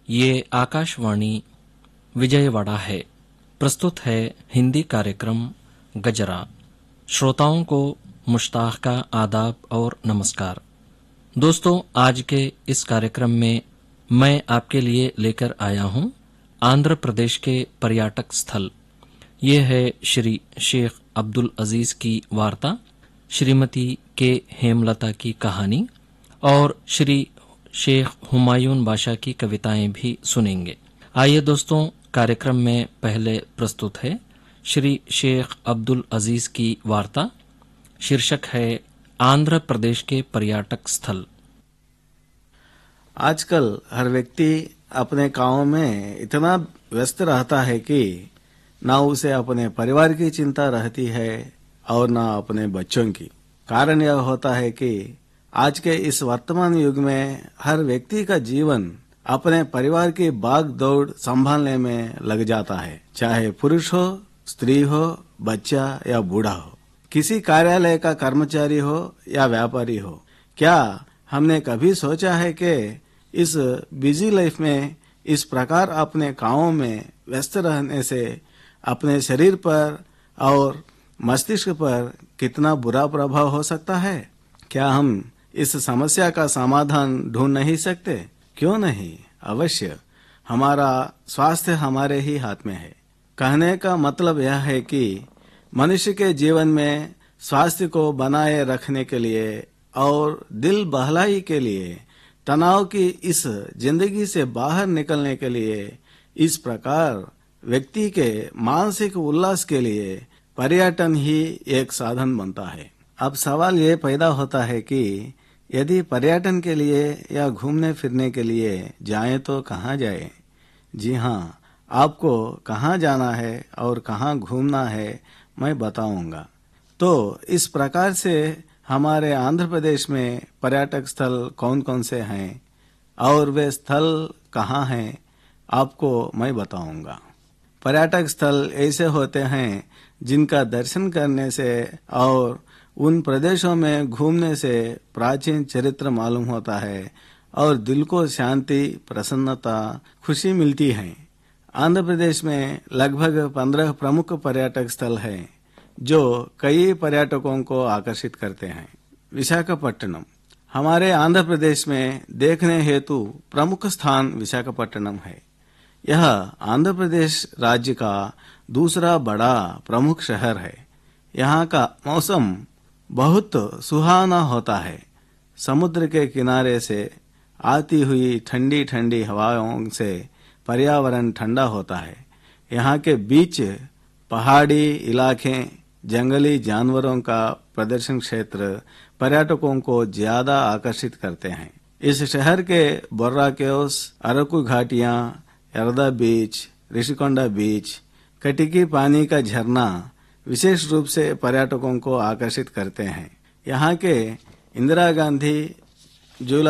ये आकाशवाणी विजयवाड़ा है। प्रस्तुत है हिंदी कार्यक्रम गजरा। श्रोताओं को मुश्ताक का आदाब और नमस्कार। दोस्तों, आज के इस कार्यक्रम में मैं आपके लिए लेकर आया हूं आंध्र प्रदेश के पर्यटक स्थल। ये है श्री शेख अब्दुल अजीज की वार्ता, श्रीमती के हेमलता की कहानी और श्री शेख हुमायूं बादशाह की कविताएं भी सुनेंगे। आइए दोस्तों, कार्यक्रम में पहले प्रस्तुत है श्री शेख अब्दुल अजीज की वार्ता। शीर्षक है आंध्र प्रदेश के पर्यटक स्थल। आजकल हर व्यक्ति अपने कामों में इतना व्यस्त रहता है कि ना उसे अपने परिवार की चिंता रहती है और ना अपने बच्चों की। कारण यह होता है कि आज के इस वर्तमान युग में हर व्यक्ति का जीवन अपने परिवार की भाग दौड़ संभालने में लग जाता है, चाहे पुरुष हो, स्त्री हो, बच्चा या बूढ़ा हो, किसी कार्यालय का कर्मचारी हो या व्यापारी हो। क्या हमने कभी सोचा है कि इस बिजी लाइफ में इस प्रकार अपने कामों में व्यस्त रहने से अपने शरीर पर और मस्तिष्क पर कितना बुरा प्रभाव हो सकता है? क्या हम इस समस्या का समाधान ढूंढ नहीं सकते? क्यों नहीं, अवश्य। हमारा स्वास्थ्य हमारे ही हाथ में है। कहने का मतलब यह है कि मनुष्य के जीवन में स्वास्थ्य को बनाए रखने के लिए और दिल बहलाई के लिए, तनाव की इस जिंदगी से बाहर निकलने के लिए, इस प्रकार व्यक्ति के मानसिक उल्लास के लिए पर्यटन ही एक साधन बनता है। अब सवाल ये पैदा होता है कि यदि पर्यटन के लिए या घूमने फिरने के लिए जाएं तो कहाँ जाएं? जी हाँ, आपको कहाँ जाना है और कहाँ घूमना है मैं बताऊंगा। तो इस प्रकार से हमारे आंध्र प्रदेश में पर्यटक स्थल कौन कौन से हैं और वे स्थल कहाँ हैं, आपको मैं बताऊंगा। पर्यटक स्थल ऐसे होते हैं जिनका दर्शन करने से और उन प्रदेशों में घूमने से प्राचीन चरित्र मालूम होता है और दिल को शांति, प्रसन्नता, खुशी मिलती है। आंध्र प्रदेश में लगभग 15 प्रमुख पर्यटक स्थल हैं जो कई पर्यटकों को आकर्षित करते हैं। विशाखापट्टनम हमारे आंध्र प्रदेश में देखने हेतु प्रमुख स्थान विशाखापट्टनम है। यह आंध्र प्रदेश राज्य का दूसरा बड़ा प्रमुख शहर है। यहाँ का मौसम बहुत सुहाना होता है। समुद्र के किनारे से आती हुई ठंडी ठंडी हवाओं से पर्यावरण ठंडा होता है। यहाँ के बीच पहाड़ी इलाके, जंगली जानवरों का प्रदर्शन क्षेत्र पर्यटकों को ज्यादा आकर्षित करते हैं। इस शहर के बोर्रा केव्स, अरकू घाटियां, यरदा बीच, ऋषिकोंडा बीच, कटिकी पानी का झरना विशेष रूप से पर्यटकों को आकर्षित करते हैं। यहाँ के इंदिरा गांधी